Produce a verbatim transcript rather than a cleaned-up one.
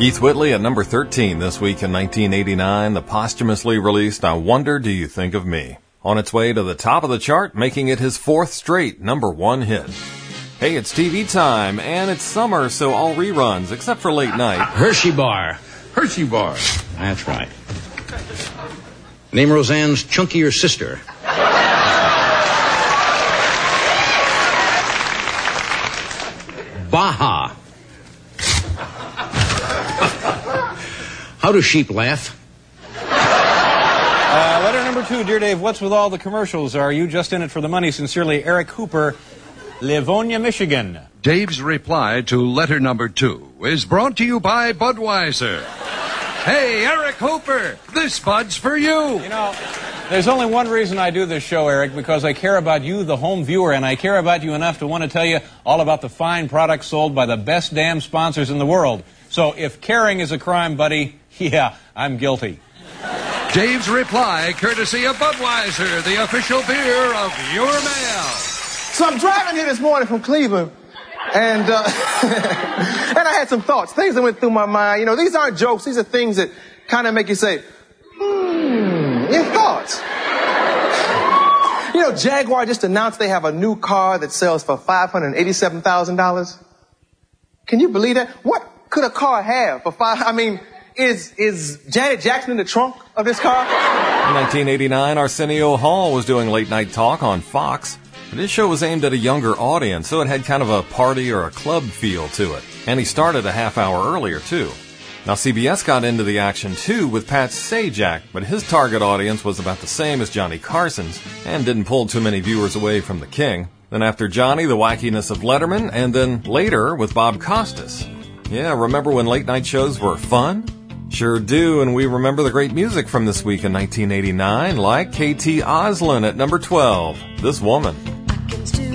Keith Whitley at number thirteen this week in nineteen eighty-nine, the posthumously released I Wonder Do You Think of Me? On its way to the top of the chart, making it his fourth straight number one hit. Hey, it's T V time, and it's summer, so all reruns, except for late night. Hershey Bar. Hershey Bar. That's right. Name Roseanne's chunkier sister. Baja. How do sheep laugh? Uh, letter number two, Dear Dave, what's with all the commercials? Are you just in it for the money? Sincerely, Eric Hooper, Livonia, Michigan. Dave's reply to letter number two is brought to you by Budweiser. Hey, Eric Hooper, this Bud's for you. You know, there's only one reason I do this show, Eric, because I care about you, the home viewer, and I care about you enough to want to tell you all about the fine products sold by the best damn sponsors in the world. So if caring is a crime, buddy, yeah, I'm guilty. Dave's reply, courtesy of Budweiser, the official beer of your mail. So I'm driving here this morning from Cleveland, and uh, and I had some thoughts, things that went through my mind. You know, these aren't jokes. These are things that kind of make you say, hmm, your thoughts. You know, Jaguar just announced they have a new car that sells for five hundred eighty-seven thousand dollars. Can you believe that? What could a car have for five? I mean, is is Janet Jackson in the trunk of this car? In nineteen eighty-nine, Arsenio Hall was doing late night talk on Fox. And his show was aimed at a younger audience, so it had kind of a party or a club feel to it. And he started a half hour earlier, too. Now, C B S got into the action, too, with Pat Sajak, but his target audience was about the same as Johnny Carson's, and didn't pull too many viewers away from the King. Then after Johnny, the wackiness of Letterman, and then later with Bob Costas. Yeah, remember when late night shows were fun? Sure do, and we remember the great music from this week in nineteen eighty-nine, like K T Oslin at number twelve, This Woman.